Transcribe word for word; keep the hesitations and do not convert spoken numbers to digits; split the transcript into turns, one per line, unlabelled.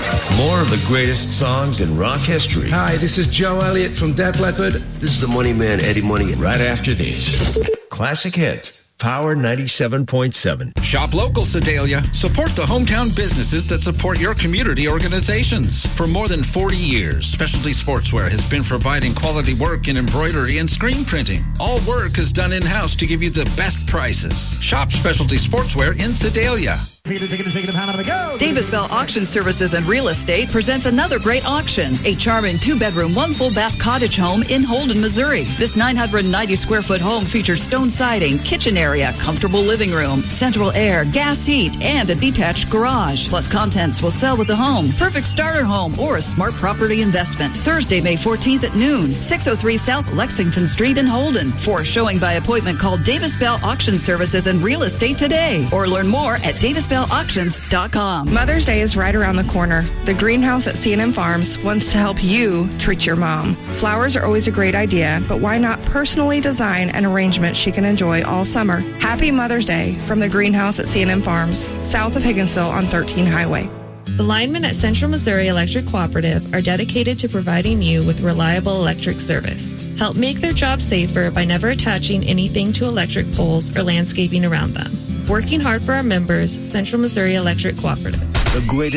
More of the greatest songs in rock history.
Hi, this is Joe Elliott from Def Leppard.
This is the Money Man, Eddie Money.
Right after this, Classic Hits, Power ninety-seven point seven.
Shop local, Sedalia. Support the hometown businesses that support your community organizations. For more than forty years, Specialty Sportswear has been providing quality work in embroidery and screen printing. All work is done in-house to give you the best prices. Shop Specialty Sportswear in Sedalia.
Davis Bell Auction Services and Real Estate presents another great auction. A charming two-bedroom, one full-bath cottage home in Holden, Missouri. This nine hundred ninety square foot home features stone siding, kitchen area, comfortable living room, central air, gas heat, and a detached garage. Plus, contents will sell with the home. Perfect starter home or a smart property investment. Thursday, May fourteenth at noon. six oh three South Lexington Street in Holden. For showing by appointment, call Davis Bell Auction Services and Real Estate today. Or learn more at davis bell auctions dot com.
Mother's Day is right around the corner. The greenhouse at C and M Farms wants to help you treat your mom. Flowers are always a great idea, but why not personally design an arrangement she can enjoy all summer? Happy Mother's Day from the greenhouse at C and M Farms, south of Higginsville on thirteen Highway.
The linemen at Central Missouri Electric Cooperative are dedicated to providing you with reliable electric service. Help make their job safer by never attaching anything to electric poles or landscaping around them. Working hard for our members, Central Missouri Electric Cooperative.
The greatest